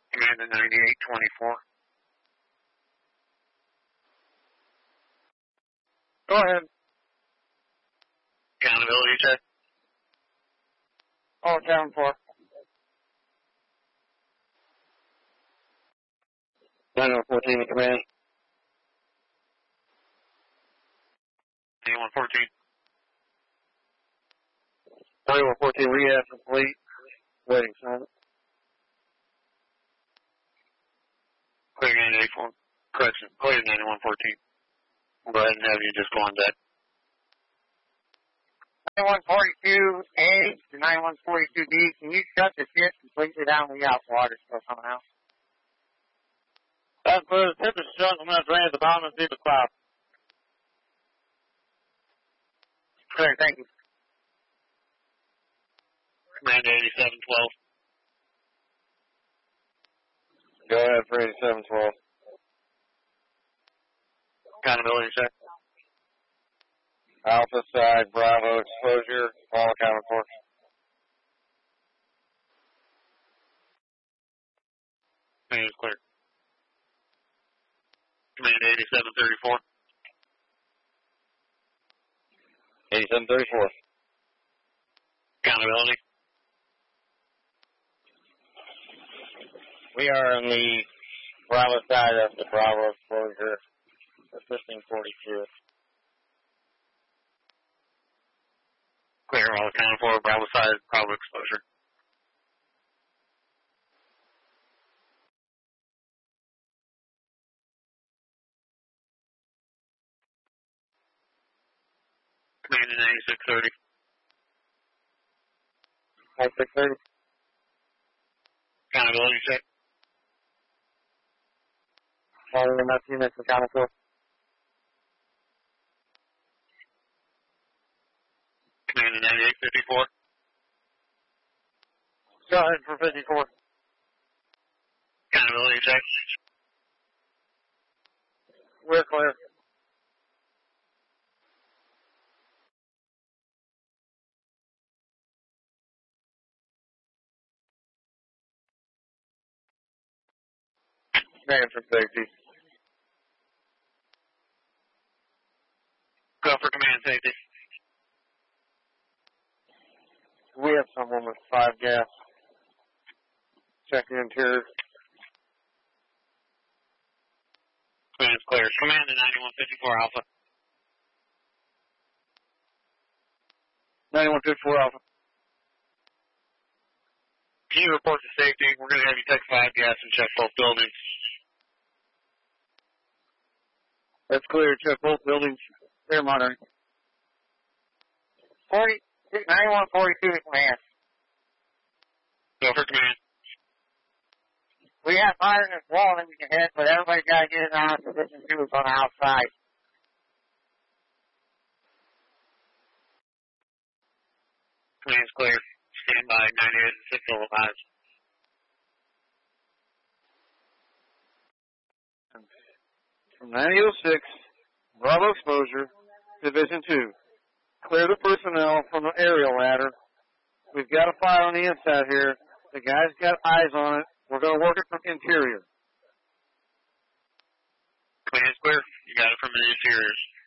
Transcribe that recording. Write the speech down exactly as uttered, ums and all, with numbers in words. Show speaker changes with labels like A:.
A: Command to ninety-eight twenty-four.
B: Go ahead.
A: Accountability check.
B: Oh, seven four.
C: nine one fourteen to command.
A: ninety-one fourteen.
C: ninety-one fourteen, rehab complete. Waiting, son.
A: Clear ninety-eight four. Correction. Clear ninety-one fourteen. We'll go ahead and have you just go on deck.
B: ninety-one forty-two A to ninety-one forty-two D, can you shut the ship completely down? We got water stuff somehow.
C: That's good. Tip is shut. I'm going to drain at the bottom and see the cloud.
B: Clear, thank you.
A: Command to eighty-seven twelve.
C: Go ahead for eighty-seven twelve.
A: Accountability check.
C: Alpha side, Bravo exposure, all accounted for.
A: Command is clear. Command to eighty-seven thirty-four.
C: eighty-seven thirty-four.
A: Accountability.
C: We are on the Bravo side of the Bravo exposure, assisting forty-two.
A: Clear, all accounted for. Bravo side, Bravo exposure. Command to ninety-six thirty.
C: ninety-six thirty.
A: Accountability check.
C: All enough units accounted for.
A: Command to ninety-eight fifty-four.
C: Go ahead for fifty-four.
A: Accountability check.
C: We're clear. Man for safety.
A: Go for command safety.
C: We have someone with five gas. Check the interior.
A: Command is clear. Command to ninety-one fifty-four Alpha.
C: ninety-one fifty-four Alpha.
A: Can you report to safety? We're going to have you take five gas and check both buildings.
C: That's clear. Check both buildings. Clear monitoring.
B: forty, ninety-one forty-two to command.
A: Go for command.
B: We have fire in this wall that we can hit, but everybody's got to get in our position two on the outside.
A: Command's clear. Stand by. ninety-eight and six level five.
C: From ninety oh six, Bravo exposure, Division two. Clear the personnel from the aerial ladder. We've got a fire on the inside here. The guy's got eyes on it. We're going to work it from interior.
A: Command's clear. You got it from the interiors.